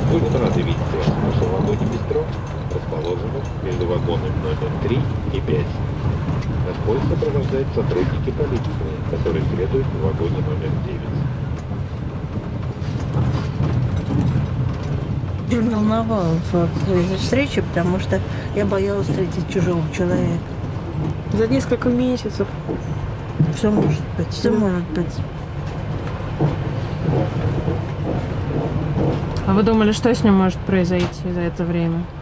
Будем рады видеть вас в нашем вагоне метро, расположенном между вагонами номер 3 и 5. Наш поезд сопровождает сотрудники полиции, которые следуют в вагоне номер 9. Я волновалась вот из-за встречи, потому что я боялась встретить чужого человека. За несколько месяцев. Все может быть, все может быть. А вы думали, что с ним может произойти за это время?